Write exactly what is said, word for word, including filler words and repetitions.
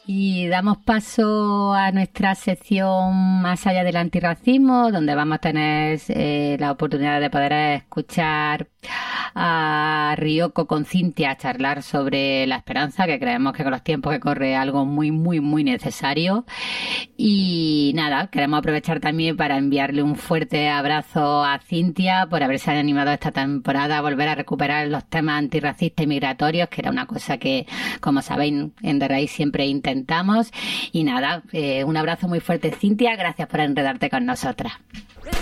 Y damos paso a nuestra sección Más allá del antirracismo, donde vamos a tener eh, la oportunidad de poder escuchar a Ryoko con Cintia charlar sobre la esperanza, que creemos que con los tiempos que corre es algo muy, muy, muy necesario. Y nada, queremos aprovechar también para enviarle un fuerte abrazo a Cintia por haberse animado esta temporada a volver a recuperar los temas antirracistas y migratorios, que era una cosa que, como sabéis, en The Raíz siempre intentamos. Y nada, eh, un abrazo muy fuerte, Cintia. Gracias por enredarte con nosotras.